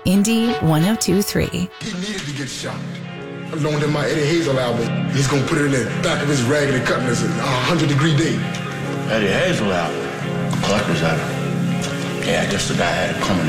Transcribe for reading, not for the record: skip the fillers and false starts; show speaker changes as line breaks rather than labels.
Indy 102.3.
He needed to get shot. I loaned him my Eddie Hazel album. He's gonna put it in the back of his Raggedy Cutlass a 100-degree day.
Eddie Hazel album. Collector's item. Yeah, I guess the guy had it coming